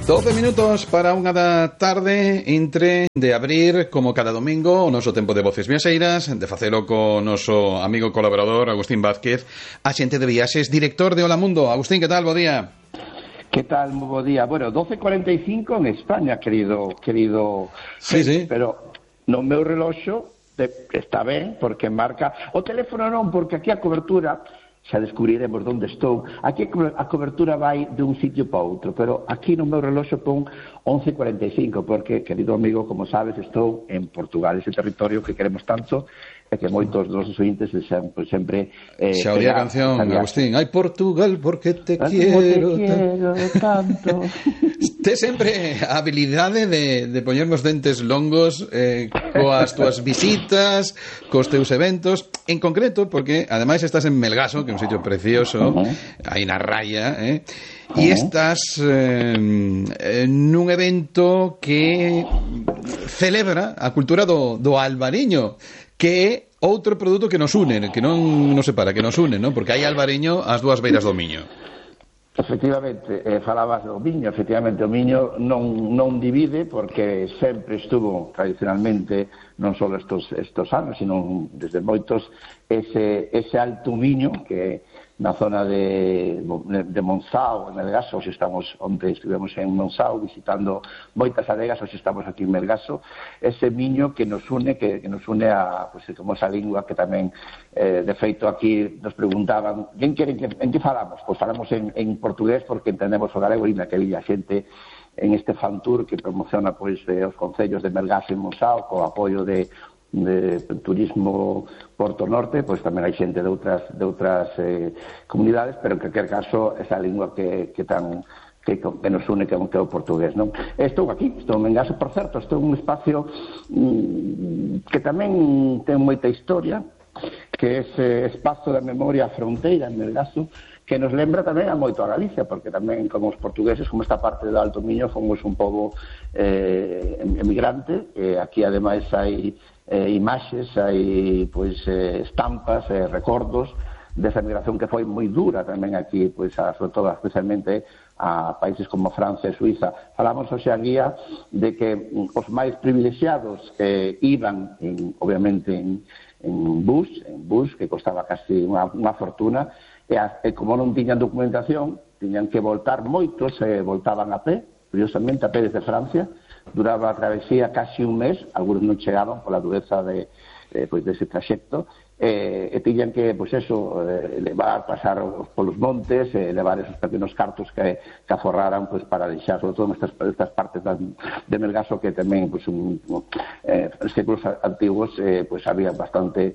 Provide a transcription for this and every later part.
12 minutos para unha da tarde entre de abrir, como cada domingo, o noso tempo de Voces Viaxeiras, de facelo co noso amigo colaborador Agustín Vázquez, axente de viaxes, director de Hola Mundo. Agustín, que tal? Bo día. ¿Qué tal? Muy buen día. Bueno, 12:45 en España, querido sí, sí. Pero no meu reloxo está ben, porque marca o teléfono non, porque aquí a cobertura xa descubriremos onde estou. Aquí a cobertura vai de un sitio para outro, pero aquí no meu reloxo pon 11:45, porque, querido amigo, como sabes, estou en Portugal, ese territorio que queremos tanto e que moitos dos ointes sempre xa oía a canción, Agustín. Ai, Portugal, porque te quiero tanto. Te sempre a habilidade de poñernos dentes longos coas túas visitas, cos teus eventos, en concreto porque ademais estás en Melgaso, que é un sitio precioso, aí na raya, e estás nun evento que celebra a cultura do albariño, que é outro produto que nos une, que non nos separa, que nos une, non? Porque hai albariño ás dúas beiras do Miño. Efectivamente, falabas do Miño, efectivamente o Miño non divide, porque sempre estuvo tradicionalmente, non só estos anos, sino desde moitos, ese alto Miño que na zona de Monzao, en Melgaso, onde estivemos en Monzao visitando moitas adegas, hoxe estamos aquí en Melgaso, ese Miño que nos une, a, pues, como esa lingua que tamén, de feito aquí nos preguntaban, en que falamos? Pois falamos en portugués, porque entendemos o galego e naquela xente en este fan tour que promociona pois os concellos de Melgaso e Monzao, co apoio de turismo Porto Norte, pois tamén hai xente de outras comunidades, pero en calquer caso esa lingua que nos une, que é o portugués, non? Estou aquí, estou en Melgaso, por certo, estou en un espacio que tamén ten moita historia, que é ese espazo da memoria fronteira en Melgaso, que nos lembra tamén a moito a Galicia, porque tamén, como os portugueses, como esta parte do Alto Miño, fomos un pobo emigrante, aquí ademais hai imaxes, hai pois estampas, recordos desa migración que foi moi dura tamén aquí, pois sobre todo especialmente a países como Francia e Suiza. Falamos hoxe a guía de que os máis privilexiados iban obviamente en bus, que costaba casi unha fortuna, e como non tiñan documentación, tiñan que voltar moitos, voltaban a pé, curiosamente a pé desde Francia. Duraba a travesía casi un mes, algunos non chegaban pola dureza dese traxecto, e tiñan que, pois eso, pasar polos montes, levar esos pequenos cartos que aforraran, pois, para deixar, sobre todo nestas partes de Melgaso, que tamén, pois, en séculos antigos, pois, había bastante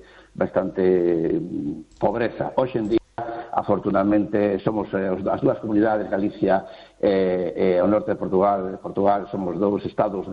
pobreza. Hoxe en día, afortunadamente, somos as dúas comunidades, Galicia e o norte de Portugal somos dous estados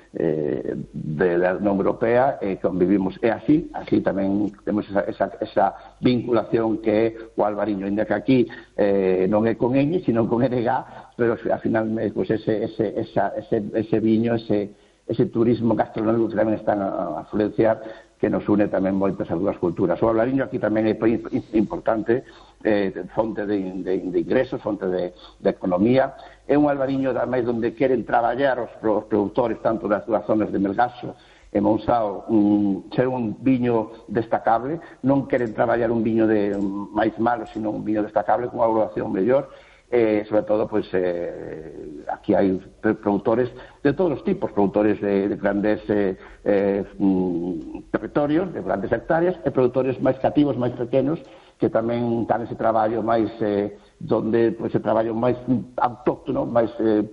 da Unión Europea, e convivimos, e así tamén temos esa vinculación que é o albariño, ainda que aquí non é con ñ, sino con NG, pero ao final pues, ese viño, ese turismo gastronómico que tamén están a influenciar, que nos une tamén moitas as dúas culturas. O albariño aquí tamén é importante, fonte de ingresos, fonte de economía. É un albariño tamén onde queren traballar os produtores tanto das dúas zonas de Melgaso e Monzao, ser un viño destacable. Non queren traballar un viño máis malo, sino un viño destacable con unha evaluación mellor. Sobre todo, pues, aquí hai produtores de todos os tipos, produtores de grandes territorios, de grandes hectáreas, e produtores máis cativos, máis pequenos, que tamén dan ese traballo máis donde ese traballo máis autóctono, máis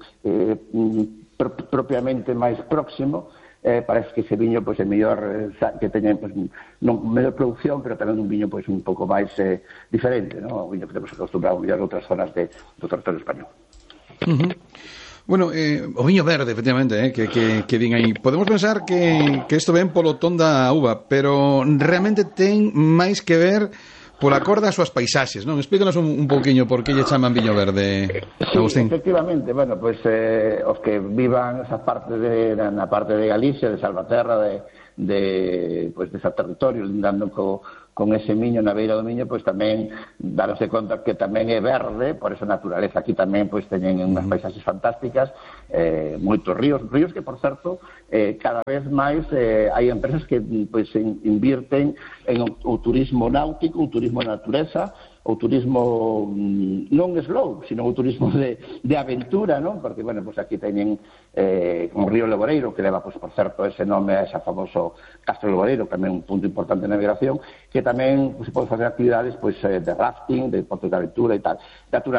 propiamente máis próximo. Parece que ese viño é mellor, que teña mellor producción, pero tamén un viño un pouco máis diferente, non? O viño que temos acostumbrado mellor a outras zonas do territorio español. Bueno, o viño verde, efectivamente, que din aí. Podemos pensar que isto ven polo ton da uva, pero realmente ten máis que ver pola cor das súas paisaxes, non? Explícanos un pouquiño por que lle chaman viño verde, Agustín. Sí, efectivamente, bueno, pois os que vivan esa parte na parte de Galicia, de Salvaterra, de ese territorio, lindando co ese miño na beira do miño, pois tamén daronse conta que tamén é verde, por esa naturaleza. Aquí tamén pois teñen unhas paisaxes fantásticas, moitos ríos que, por certo, cada vez máis hai empresas que pois invirten en o turismo náutico, o turismo de natureza, o turismo non slow, sino o turismo de aventura, non? Porque, bueno, pues aquí teñen o río Leboreiro, que leva, pues, por certo, ese nome a ese famoso Castro Leboreiro, tamén un punto importante de navegación, que tamén pues, se pode facer actividades pues, de rafting, de deportes de aventura e tal.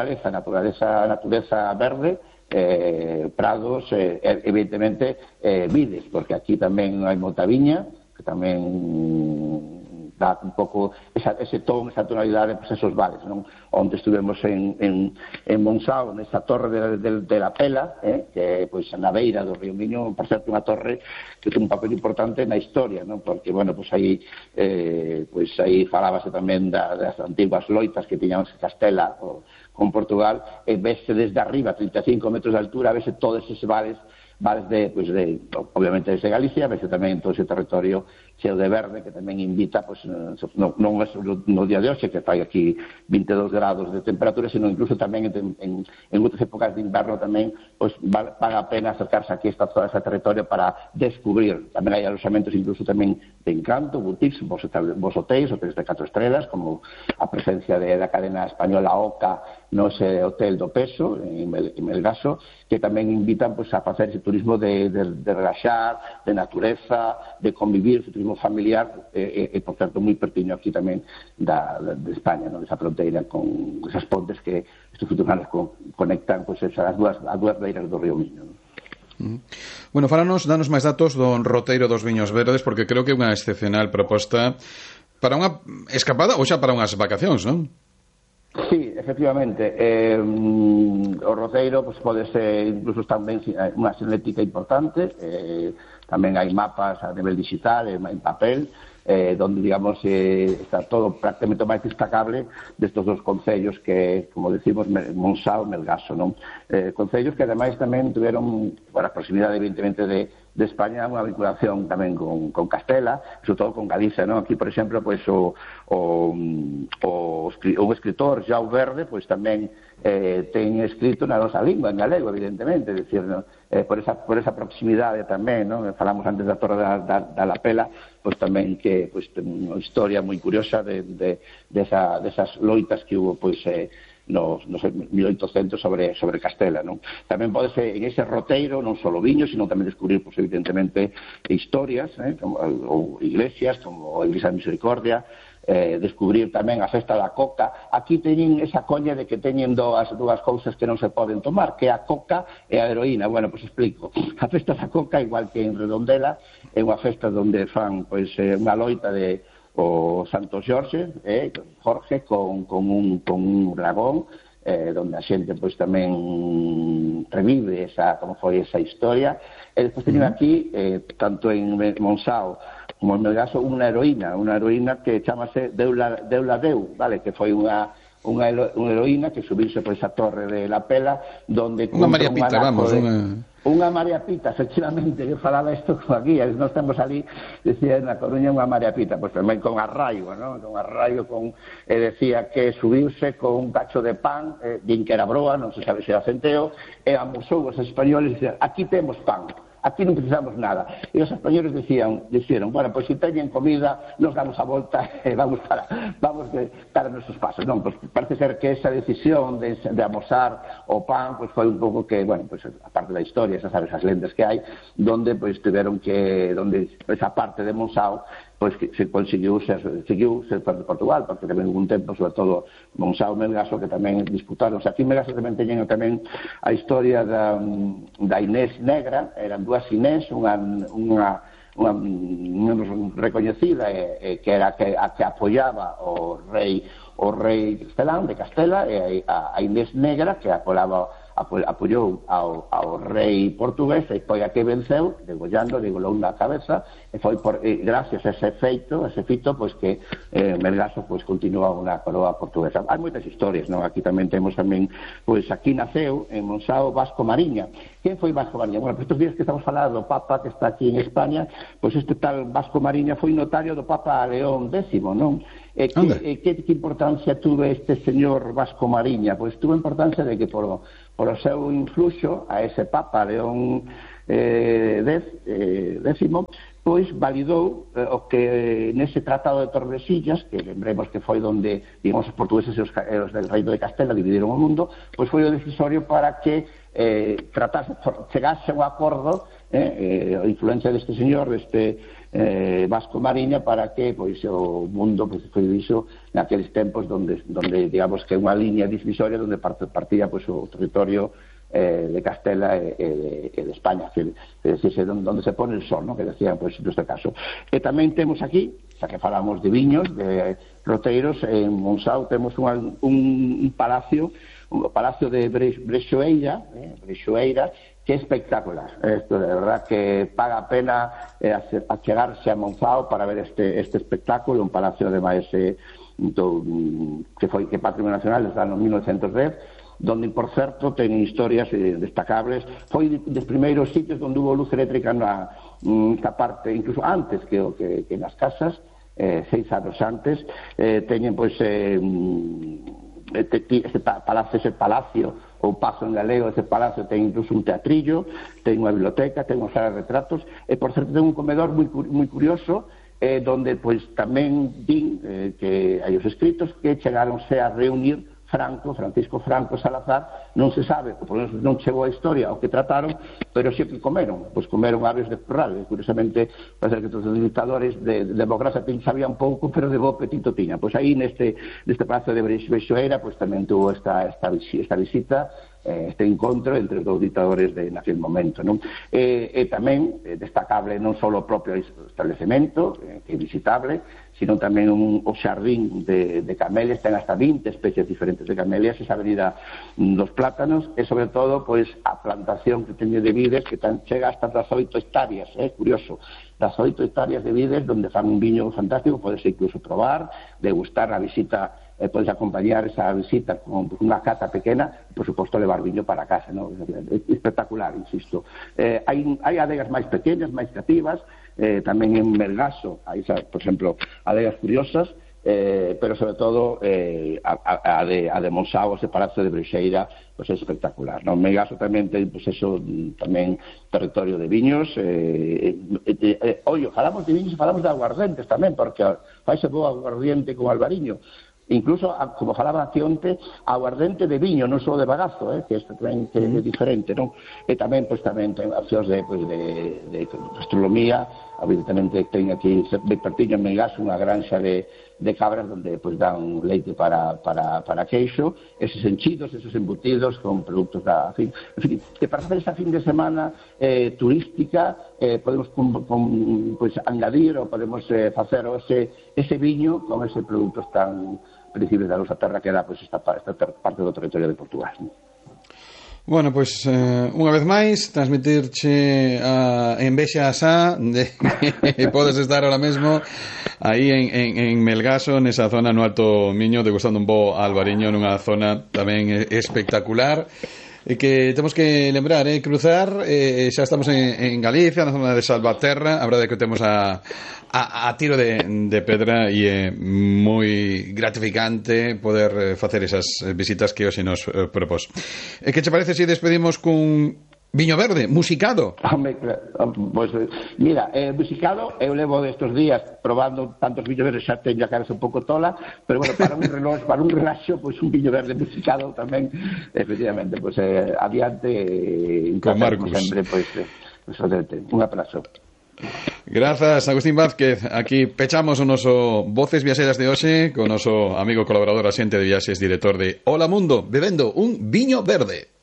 Natureza verde, prados, evidentemente vides, porque aquí tamén hai moita viña, que tamén dá un pouco ese ton, esa tonalidade, pues, esos vales, non? Onde estuvemos en Monsáu, nesa torre de la Pela, que pois na beira do río Miño, por certo, unha torre que ten un papel importante na historia, non? Porque, bueno, pois aí falábase tamén das antiguas loitas que tiñamos en Castela con Portugal, e vese desde arriba, 35 metros de altura, vese todos eses vales obviamente desde Galicia, vese tamén todo ese territorio cheo de verde, que tamén invita, pues, non é no día de hoxe, que fai aquí 22 grados de temperatura, sino incluso tamén en outras épocas de inverno tamén, pues, paga a pena acercarse aquí a todo ese territorio para descubrir. Tamén hai alojamentos incluso tamén de encanto, boutiques, vos hotéis de 4 estrelas, como a presencia da cadena española Oca no ese hotel do Peso, en Melgaso, que tamén invitan, pues, a facer ese turismo de relaxar, de natureza, de convivir, ese turismo familiar, por certo, moi pertiño aquí tamén de España, ¿no? Esa fronteira con esas pontes que estes funcionarios conectan, pues, as dúas beiras do río Miño, ¿no? Bueno, danos máis datos do roteiro dos viños verdes, porque creo que é unha excepcional proposta para unha escapada ou xa para unhas vacacións, non? Sí, efectivamente. O roteiro pues, pode ser incluso tamén unha senética importante. Tamén hai mapas a nivel digital, en papel, donde, digamos, está todo prácticamente máis destacable destes dos concellos que, como decimos, Monsáu e Melgaso, non? Concellos que, ademais, tamén tuveron, por a proximidade, evidentemente, de España, unha vinculación tamén con Castela, sobre todo con Galicia, non? Aquí, por exemplo, pues, o escritor Jau Verde, pues, tamén ten escrito na nosa lingua, en galego, evidentemente, é dicir, ¿no? Por esa proximidade tamén, non? Falamos antes da Torre da La Pela, pues, tamén que pues, ten unha historia moi curiosa desas loitas que hubo, pues, nos 1800 sobre Castela, non? Tamén pode ser en ese roteiro non só viños, sino tamén descubrir, pues, evidentemente, historias, ou iglesias, como a Iglesia de Misericordia, descubrir tamén a festa da coca. Aquí teñen esa coña de que teñen dúas cousas que non se poden tomar, que é a coca e a heroína. Bueno, pois explico. A festa da coca, igual que en Redondela, é unha festa onde fan, pois, unha loita de o Santo Xorxe, Jorge, con un dragón, donde a xente pois tamén revive como foi esa historia. E despois teñen aquí, tanto en Monsáu como en Melgaso, unha heroína que chamase Deula Deu, vale, que foi unha heroína que subirse por esa torre de la Pela, donde unha María Pita, unha María Pita, efectivamente, que falaba isto con aquí, nós temos ali, decía na Coruña unha María Pita, pois tamén con arraigo, non? Con arraigo, decía que subiuse con un cacho de pan, din que era broa, non se sabe se era centeo, e amosou os españoles, e dicían, aquí temos pan, aquí non precisamos nada. E os españoles dixeron, bueno, pois se teñen comida, nos damos a volta e vamos para nosos pasos. Non, pois parece ser que esa decisión de amosar o pan, pois foi un pouco que, bueno, pois a parte da historia, esas lendas que hai, donde pois tiveron que, donde esa parte de Monsáu, pois que se seguiu ser parte de Portugal, porque tamén hubo un tempo, sobre todo Monsáu e Melgaso, que tamén disputaron. Aquí en Melgaso tamén teñen tamén a historia da Inés Negra, eran dúas Inés, unha recoñecida que era a que apoiaba o rei Castelán de Castela, e a Inés Negra que apoiou ao rei portugués, e foi a que venceu, degollando, degolou na cabeza, e foi gracias a ese fito, pois que Melgaso pois continúa unha coroa portuguesa. Hai moitas historias, non? Aquí tamén temos pois aquí naceu en Monsáu Vasco Mariña, quen foi Vasco Mariña? Bueno, estes días que estamos falando do Papa que está aquí en España, pois este tal Vasco Mariña foi notario do Papa León X, non? Que importancia tuve este señor Vasco Mariña? Pois tuvo importancia de que por o seu influxo a ese Papa León X, pois validou o que nese Tratado de Tordesillas, que lembremos que foi onde, digamos, os portugueses e os del Reino de Castela dividiron o mundo, pois foi o decisorio para que chegase un acordo, a influencia deste señor, deste Vasco Mariña, para que pois o mundo pois, foi diso naqueles tempos donde digamos que unha liña divisoria onde partía pois o territorio de Castela e de España, que decirse donde se pone el sol, ¿no? Que decían, pues, neste caso. E tamén temos aquí, xa que falamos de viños, de roteiros, en Monsáu temos un palacio de Brexoeira, que é espectacular. Esto de verdad que paga a pena achegarse a Monsáu para ver este espectáculo, un palacio ademais que é Patrimonio Nacional desde o ano 1910, donde, por certo, ten historias destacables. Foi dos primeiros sitios onde hubo luz eléctrica nesta parte, incluso antes que nas casas, 6 anos antes. Teñen, pois, ese palacio, ou pazo en galego, ese palacio ten incluso un teatrillo, ten unha biblioteca, ten unha sala de retratos, e, por certo, ten un comedor moi curioso, donde, pois, tamén din que hai os escritos que chegaronse a reunir Francisco Franco Salazar, non se sabe, por lo menos non chegou a historia o que trataron, pero sí que comeron aves de corral, curiosamente parece que todos os dictadores de democracia sabían pouco, pero de bo apetito tiña. Pois aí neste palacio de Brexoeira, pois tamén tuvo esta visita, este encontro entre os dous dictadores naquele momento, non? E tamén destacable non só o propio establecemento, que é visitable, sino tamén o xardín de camelias, ten hasta 20 especies diferentes de camelias, esa avenida dos plátanos, e sobre todo pois a plantación que teñe de vides, que chega hasta 18 hectáreas, curioso, 18 hectáreas de vides, donde fan un viño fantástico, podes incluso probar, degustar a visita, podes acompañar esa visita con unha cata pequena, e por suposto levar viño para casa, ¿no? Espectacular, insisto. Hai adegas máis pequenas, máis cativas, tamén en Melgaso hai, por exemplo, adegas curiosas, pero sobre todo a de Monsáu, ese palacio de Brexeira, pues é espectacular, ¿no? Melgaso tamén ten, pues eso, tamén territorio de viños, falamos de viños e falamos de aguardentes tamén, porque faise bo aguardiente con albariño. Incluso, como falaba aquí onte, aguardente de viño, non só de bagazo, que isto tamén é diferente, non? E tamén, pois, tamén ten opcións de gastronomía, evidentemente ten aquí, de pertiño en Melgaso, unha granxa de cabras donde, pois, dan leite para queixo, esos enchidos, esos embutidos con produtos en fin, que para facer esa fin de semana turística podemos pois, angadir ou podemos facer ese viño con ese produtos tan principios da nosa terra que era pois, esta parte do territorio de Portugal, ¿no? Bueno, pois, unha vez máis, transmitirche a envexa asá de que podes estar ahora mesmo aí en Melgaso, nesa zona no Alto Miño, degustando un bo albariño nunha zona tamén espectacular, e que temos que lembrar, cruzar, xa estamos en Galicia, na zona de Salvaterra, a verdade é que temos a tiro de pedra e é moi gratificante poder facer esas visitas que hoxe nos propós. Que che parece se despedimos cun viño verde, musicado? Pues, mira, musicado eu levo destes días probando tantos viños verdes, xa teño a cabeza un pouco tola, pero bueno, para un relaxo, pois un viño verde musicado tamén, efectivamente, pois adiante, con Marcus sempre, pois un abrazo. Grazas, Agustín Vázquez. Aquí pechamos o noso Voces Viaxeras de hoxe con o noso amigo colaborador asiente de viaxes, director de Hola Mundo, bebendo un viño verde.